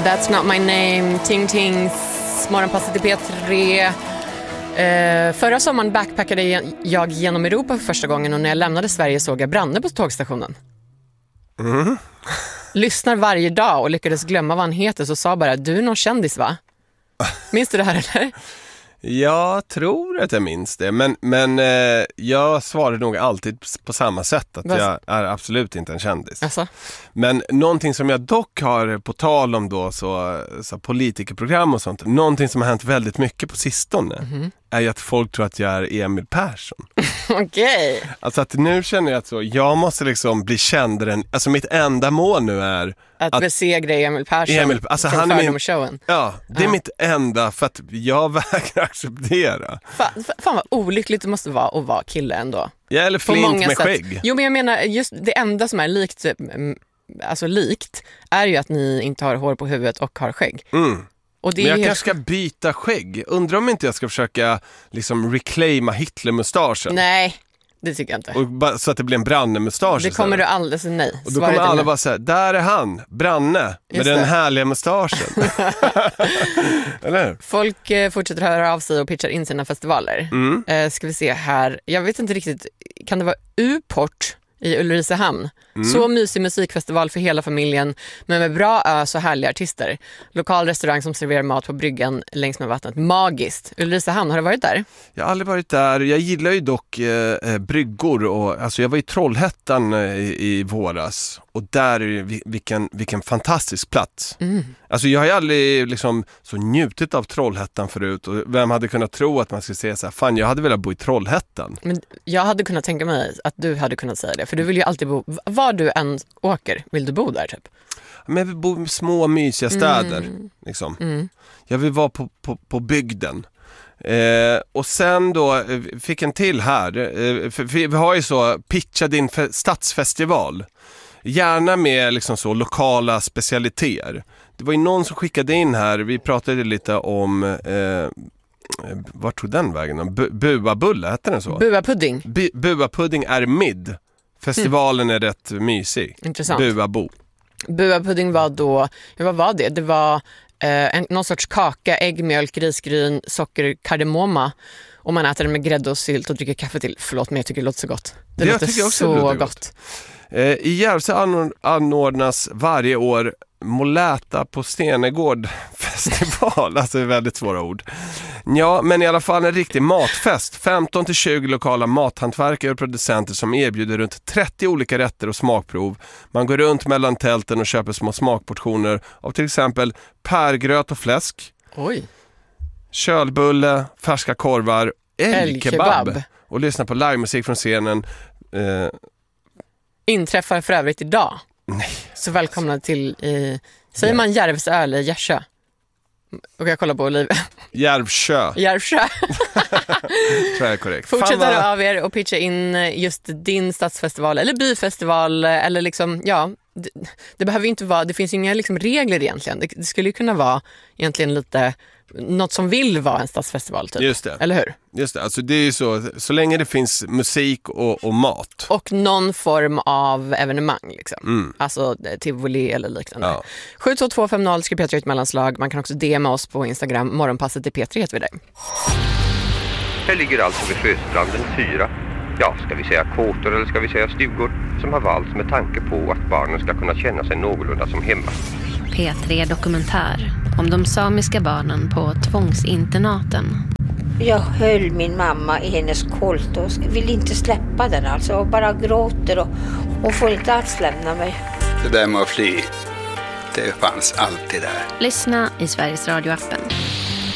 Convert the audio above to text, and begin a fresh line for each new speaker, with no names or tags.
That's Not My Name, Ting Tings, Morgonpasset i P3. Förra sommaren backpackade jag genom Europa för första gången och när jag lämnade Sverige såg jag bränder på tågstationen. Lyssnar varje dag och lyckades glömma vad han heter, så sa bara, du är någon kändis va? Minns du det här eller?
Jag tror att jag minns det, men jag svarade nog alltid på samma sätt, att jag är absolut inte en kändis.
Alltså?
Men någonting som jag dock har på tal om då så politikerprogram och sånt, någonting som har hänt väldigt mycket på sistone är ju att folk tror att jag är Emil Persson.
Okej.
Alltså att nu känner jag att jag måste liksom bli kändare än, alltså mitt enda mål nu är
att besegra Emil Persson.
Alltså
från
han är
Fördomsshowen.
Ja, det är mitt enda, för att jag vägrar acceptera.
Fan vad olyckligt det måste vara att vara kille ändå.
Ja, eller flint med skägg.
Jo, men jag menar just det enda som är likt, alltså likt, är ju att ni inte har hår på huvudet och har skägg. Och det
men
är
jag kanske ska byta skägg. Undrar om inte jag ska försöka liksom reclaima Hitler-mustaschen.
Nej, det tycker jag inte.
Och så att det blir en Branne-mustasch.
Det kommer du alldeles nej.
Och då kommer alla bara säga, där är han, Branne, med den härliga mustaschen. Eller?
Folk fortsätter höra av sig och pitchar in sina festivaler. Ska vi se här. Jag vet inte riktigt, kan det vara U-port i Ulricehamn? Så mysig musikfestival för hela familjen, men med bra ös och härliga artister. Lokal restaurang som serverar mat på bryggan längs med vattnet. Magiskt. Ulricehamn, har du varit där? Jag
har aldrig varit där. Jag gillar ju dock bryggor. Och, alltså jag var i Trollhättan i våras. Och där är vilken fantastisk plats. Alltså jag har ju aldrig liksom så njutit av Trollhättan förut. Och vem hade kunnat tro att man skulle säga så här, fan jag hade velat bo i Trollhättan.
Men jag hade kunnat tänka mig att du hade kunnat säga det. För du vill ju alltid bo, var du än åker, vill du bo där typ?
Men jag vill bo i små mysiga städer. Liksom. Jag vill vara på bygden. Och sen då fick en till här. Vi har ju så pitcha din stadsfestival. Gärna med liksom så lokala specialiteter. Det var ju någon som skickade in här. Vi pratade lite om vart tog den vägen? Buabulle, heter den så?
Buapudding.
Buapudding är mid. Festivalen är rätt mysig.
Intressant.
Buapudding
var då, vad var det? Det var någon sorts kaka, äggmjölk, risgryn, socker, kardemumma. Och man äter den med grädde och sylt och dricker kaffe till. Förlåt mig, jag tycker det låter så gott. Det låter så gott.
I Järvsö anordnas varje år Moläta på Stenegård festival. Alltså det är väldigt svåra ord. Ja, men i alla fall en riktig matfest. 15-20 lokala mathantverkare och producenter som erbjuder runt 30 olika rätter och smakprov. Man går runt mellan tälten och köper små smakportioner av till exempel pärgröt och fläsk.
Oj.
Kölbulle, färska korvar, älgkebab. Och lyssna på livemusik från scenen.
Inträffar för övrigt idag.
Nej.
Så välkomna till säger man Järvsö eller Järvsö? Och jag kollar på Olivia.
Järvsö.
Tror
jag är korrekt.
Fortsätter av er och pitcha in just din stadsfestival eller byfestival eller liksom, ja, det behöver ju inte vara, det finns inga liksom regler egentligen. Det skulle ju kunna vara egentligen lite något som vill vara en stadsfestival typ.
Just det.
Eller hur?
Just det, alltså det är ju så länge det finns musik och mat.
Och någon form av evenemang liksom. Alltså tivoli eller liknande.
Ja.
72250 skriv P3 ett mellanslag. Man kan också DMa oss på Instagram. Morgonpasset i P3 heter vi där.
Här ligger alltså vid Sjöstranden 4. Ja, ska vi säga kåtor eller ska vi säga stugor som har valts med tanke på att barnen ska kunna känna sig någorlunda som hemma.
P3 Dokumentär om de samiska barnen på tvångsinternaten.
Jag höll min mamma i hennes kolt och vill inte släppa den alltså. Och bara gråter och hon får inte alls lämna mig.
Det där med att fly, det fanns alltid där.
Lyssna i Sveriges Radio-appen.